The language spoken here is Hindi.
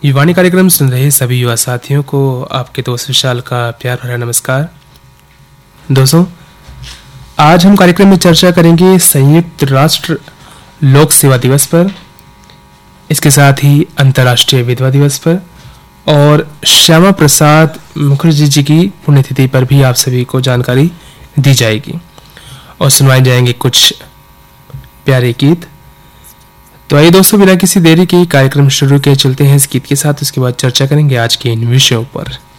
युवानी कार्यक्रम सुन रहे सभी युवा साथियों को आपके दोस्त विशाल का प्यार भरा नमस्कार। दोस्तों, आज हम कार्यक्रम में चर्चा करेंगे संयुक्त राष्ट्र लोक सेवा दिवस पर, इसके साथ ही अंतर्राष्ट्रीय विधवा दिवस पर और श्यामा प्रसाद मुखर्जी जी की पुण्यतिथि पर भी आप सभी को जानकारी दी जाएगी और सुनवाए जाएंगे कुछ प्यारे गीत। तो आइए दोस्तों, बिना किसी देरी के कार्यक्रम शुरू के चलते हैं इस गीत के साथ। उसके बाद चर्चा करेंगे आज के इन विषयों पर।